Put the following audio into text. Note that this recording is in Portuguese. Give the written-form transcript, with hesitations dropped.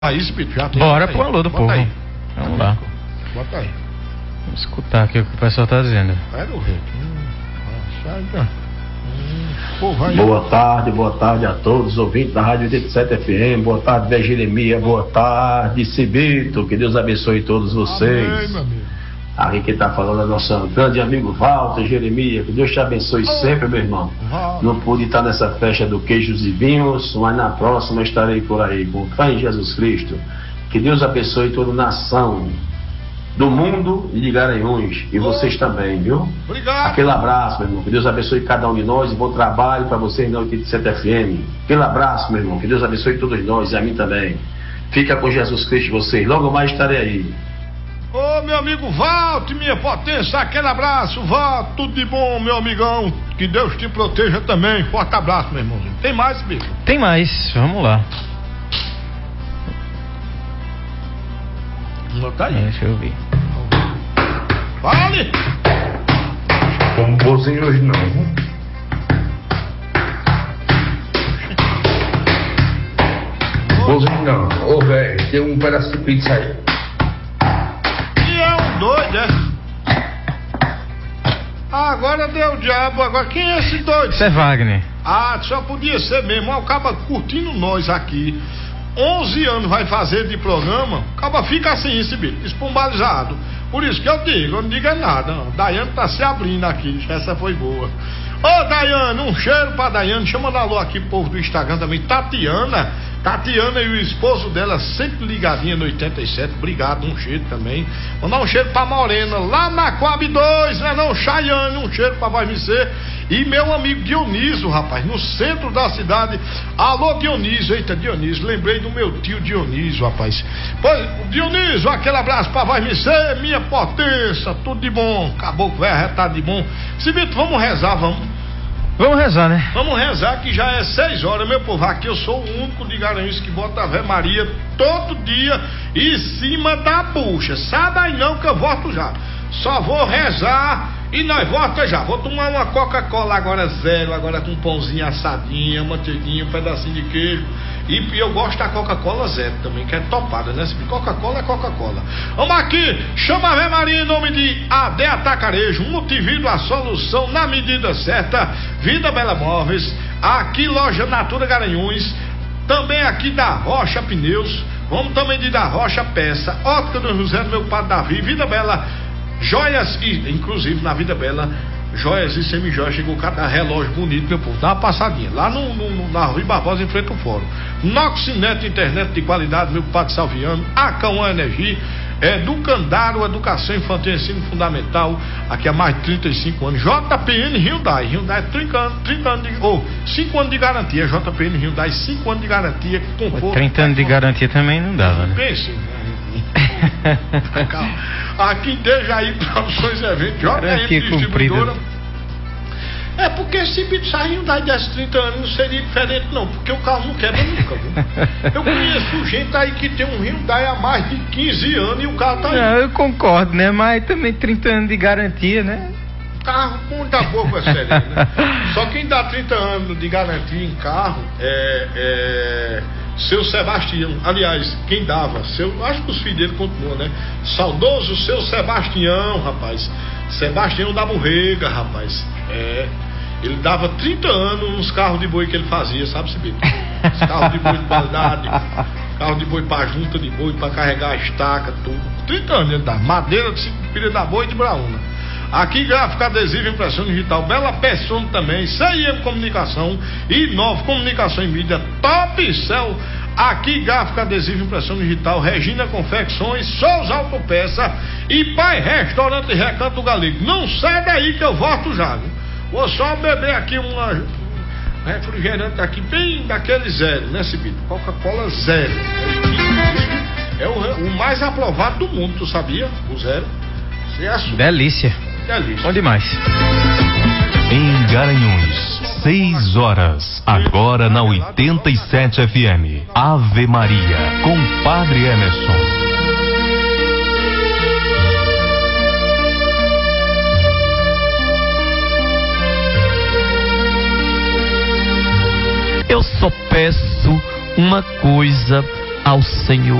Aí, Espírito, já tem. Bora pro alô do povo. Aí. Vamos lá. Bota aí. Vamos escutar aqui o que o pessoal tá dizendo. Vai no rei. Boa tarde a todos os ouvintes da Rádio 87 FM. Boa tarde, Vé Jeremias. Boa tarde, Cibito. Que Deus abençoe todos vocês. Amém, meu amigo. Aqui quem tá falando é nosso grande amigo Walter Jeremias. Que Deus te abençoe sempre, meu irmão. Não pude estar nessa festa do Queijos e Vinhos, mas na próxima estarei por aí, com fé em Jesus Cristo. Que Deus abençoe toda a nação do mundo e de Garanhuns, e vocês também, viu? Obrigado. Aquele abraço, meu irmão. Que Deus abençoe cada um de nós e bom trabalho para vocês na 87 FM. Aquele abraço, meu irmão. Que Deus abençoe todos nós e a mim também. Fica com Jesus Cristo vocês. Logo mais estarei aí. Ô, meu amigo Walter, minha potência, aquele abraço, Walter, tudo de bom, meu amigão. Que Deus te proteja também. Forte abraço, meu irmãozinho. Tem mais, bicho? Tem mais, vamos lá. Tá aí. Deixa eu ver. Fale! Como bozinho hoje não. Bozinho não. Ô, velho, tem um pedaço de pizza aí. E é um doido, é? Agora deu o diabo. Agora quem é esse doido? Isso é Wagner. Ah, só podia ser mesmo. Acaba curtindo nós aqui. 11 anos vai fazer de programa, acaba fica assim, esse bicho, espombalizado. Por isso que eu digo, eu não digo nada. Não. Daiane tá se abrindo aqui, essa foi boa. Ô, Daiane, um cheiro pra Daiane. Deixa eu mandar alô aqui pro povo do Instagram também. Tatiana e o esposo dela sempre ligadinha no 87. Obrigado, um cheiro também. Mandar um cheiro pra Morena, lá na Coab 2, né não, Chayane, um cheiro pra Vai Me Ser. E meu amigo Dionísio, rapaz, no centro da cidade. Alô, Dionísio, eita, Dionísio, lembrei do meu tio Dionísio, rapaz. Pois, Dionísio, aquele abraço pra Vai Me Ser, minha potência, tudo de bom. Acabou que vai arretar de bom. Cibito, vamos rezar, vamos. Vamos rezar, né? Vamos rezar que já é 6 horas, meu povo. Aqui eu sou o único de Garanhuns que bota a Ave Maria todo dia em cima da bucha. Sai daí não que eu volto já. Só vou rezar e nós volta já. Vou tomar uma Coca-Cola agora zero, agora com pãozinho assadinho, manteiguinha, um pedacinho de queijo. E eu gosto da Coca-Cola zero também, que é topada, né? Coca-Cola é Coca-Cola. Vamos aqui, chama a Ave Maria em nome de AD Atacarejo, Multivido, a solução na medida certa. Vida Bela Móveis, aqui Loja Natura Garanhuns, também aqui da Rocha Pneus, vamos também de da Rocha Peça, Ótica do José do meu padre Davi, Vida Bela, joias e, inclusive na Vida Bela, joias e semijoias, chegou cada relógio bonito, meu povo, dá uma passadinha, lá na Rui Barbosa, em frente ao fórum. Noxinet, internet de qualidade, meu padre Salviano, a Cauã Energia, Educandaro, Educação Infantil e Ensino Fundamental, aqui há mais de 35 anos, JPN Hyundai 30 anos de, 5 anos de garantia, JPN Hyundai, 5 anos de garantia, conforto. 30 anos de garantia também não dava, né? Pense, aqui desde aí produções e eventos, JM Distribuidora. É porque esse bicho sai Hyundai desses 30 anos não seria diferente não, porque o carro não quebra nunca, viu? Eu conheço gente aí que tem um Hyundai há mais de 15 anos e o carro tá aí. Não, eu concordo, né? Mas também 30 anos de garantia, né? Carro com muita boca é sério, né? Só quem dá 30 anos de garantia em carro é seu Sebastião. Aliás, quem dava? Acho que os filhos dele continuam, né? Saudoso seu Sebastião, rapaz. Sebastião da Borrega, rapaz. Ele dava 30 anos nos carros de boi que ele fazia, sabe, Cibito? Os carros de boi de qualidade, carro de boi pra junta de boi, pra carregar a estaca, tudo. 30 anos ele dava. Madeira de 5 pilhas da boi e de braúna. Aqui gráfica adesiva, impressão digital, Bela Persona também, CIM Comunicação e Nova Comunicação e Mídia, Top Cell. Aqui gráfica adesiva, impressão digital, Regina Confecções, Souza Autopeça e Pai Restaurante Recanto Galego. Não sai daí que eu volto já, viu? Vou só beber aqui uma refrigerante aqui, bem daquele zero, né, Cibito? Coca-Cola zero. É o mais aprovado do mundo, tu sabia? O zero. Delícia. Bom demais. Em Garanhuns, 6 horas, agora na 87 FM. Ave Maria, com Padre Emerson. Eu só peço uma coisa ao Senhor.